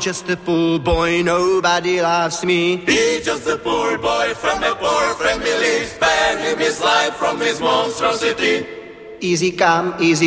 just a poor boy, nobody loves me. He's just a poor boy from a poor family, spared him his life from his monstrosity. Easy come, easy